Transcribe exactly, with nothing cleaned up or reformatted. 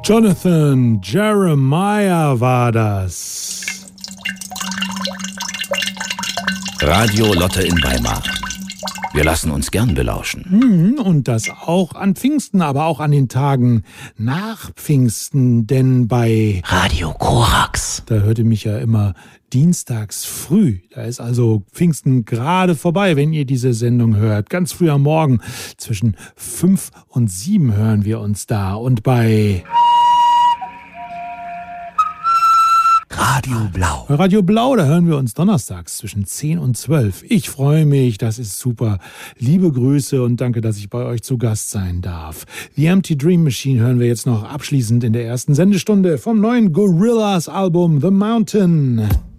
Jonathan Jeremiah war das. Radio Lotte in Weimar. Wir lassen uns gern belauschen. Und das auch an Pfingsten, aber auch an den Tagen nach Pfingsten. Denn bei Radio Korax, da hörte mich ja immer dienstags früh. Da ist also Pfingsten gerade vorbei, wenn ihr diese Sendung hört. Ganz früh am Morgen, zwischen fünf und sieben hören wir uns da. Und bei Radio Blau. Bei Radio Blau, da hören wir uns donnerstags zwischen zehn und zwölf. Ich freue mich, das ist super. Liebe Grüße und danke, dass ich bei euch zu Gast sein darf. The Empty Dream Machine hören wir jetzt noch abschließend in der ersten Sendestunde vom neuen Gorillaz Album The Mountain.